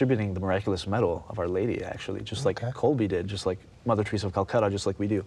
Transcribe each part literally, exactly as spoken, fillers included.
distributing the miraculous medal of Our Lady, actually, just Okay. like Colby did, just like Mother Teresa of Calcutta, just like we do,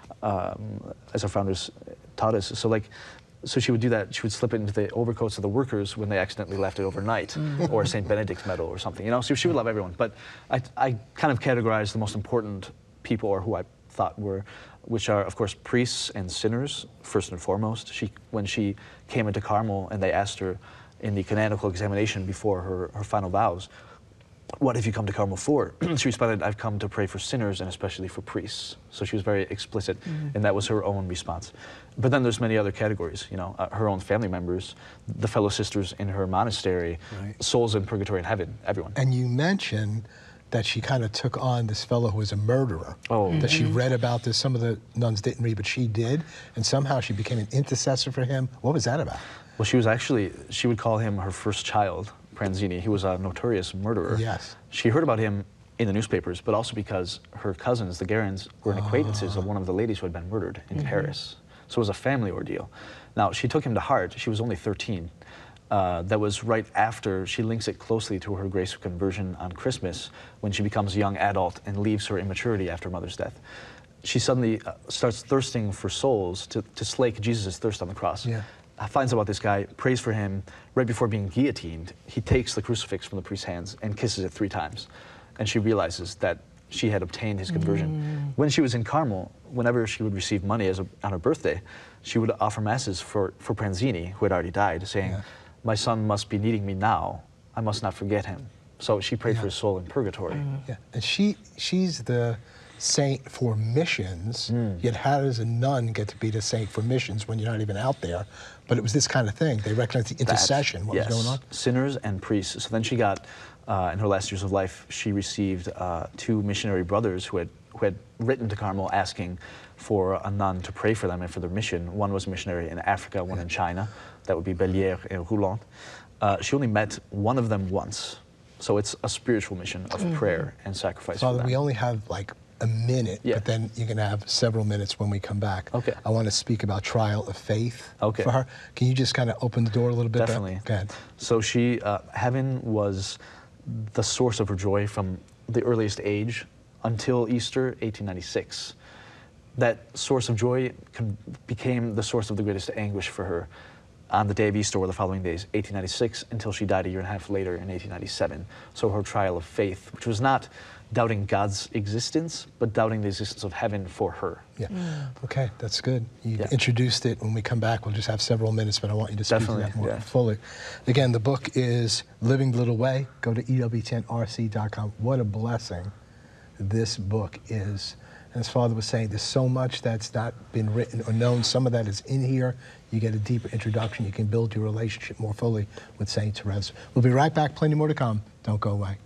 um, as our founders taught us. So like, so she would do that. She would slip it into the overcoats of the workers when they accidentally left it overnight, mm. or Saint Benedict's medal or something. You know, so she would love everyone. But I, I kind of categorized the most important people, or who I thought were, which are, of course, priests and sinners, first and foremost. She, when she came into Carmel and they asked her in the canonical examination before her, her final vows, what have you come to Carmel for? She responded, I've come to pray for sinners and especially for priests. So she was very explicit, mm-hmm. and that was her own response. But then there's many other categories, you know, uh, her own family members, the fellow sisters in her monastery, right. souls in purgatory and heaven, everyone. And you mentioned that she kind of took on this fellow who was a murderer. Oh. That mm-hmm. she read about this, some of the nuns didn't read, but she did, and somehow she became an intercessor for him. What was that about? Well, she was actually, she would call him her first child. Pranzini. He was a notorious murderer. Yes. She heard about him in the newspapers, but also because her cousins, the Guérins, were an acquaintances of one of the ladies who had been murdered in mm-hmm. Paris. So it was a family ordeal. Now, she took him to heart. She was only thirteen. Uh, that was right after, she links it closely to her grace of conversion on Christmas, when she becomes a young adult and leaves her immaturity after mother's death. She suddenly uh, starts thirsting for souls to, to slake Jesus' thirst on the cross. Yeah. Finds out about this guy, prays for him. Right before being guillotined, he takes the crucifix from the priest's hands and kisses it three times. And she realizes that she had obtained his conversion. Mm. When she was in Carmel, whenever she would receive money as a, on her birthday, she would offer masses for, for Pranzini, who had already died, saying, yeah. my son must be needing me now. I must not forget him. So she prayed yeah. for his soul in purgatory. Mm. Yeah. And she, she's the saint for missions, mm. yet how does a nun get to be the saint for missions when you're not even out there? But it was this kind of thing. They recognized the intercession, that, what yes. was going on? Sinners and priests. So then she got, uh, in her last years of life, she received uh, two missionary brothers who had, who had written to Carmel asking for a nun to pray for them and for their mission. One was a missionary in Africa, one yeah. in China. That would be Bellière and Roulon. Uh, she only met one of them once. So it's a spiritual mission of mm-hmm. prayer and sacrifice Father, for them. we only have like a minute, yeah. but then you're going to have several minutes when we come back. Okay. I want to speak about trial of faith okay. for her. Can you just kind of open the door a little bit? Definitely. Go ahead. So she, uh, heaven was the source of her joy from the earliest age until Easter, eighteen ninety-six. That source of joy con- became the source of the greatest anguish for her on the day of Easter or the following days, eighteen ninety-six, until she died a year and a half later in eighteen ninety-seven. So her trial of faith, which was not doubting God's existence, but doubting the existence of heaven for her. Yeah. Mm. Okay, that's good. You yeah. introduced it. When we come back, we'll just have several minutes, but I want you to speak Definitely, to that more yeah. fully. Again, the book is Living the Little Way. Go to E W ten R C dot com. What a blessing this book is. And as Father was saying, there's so much that's not been written or known. Some of that is in here. You get a deeper introduction. You can build your relationship more fully with Saint Therese. We'll be right back. Plenty more to come. Don't go away.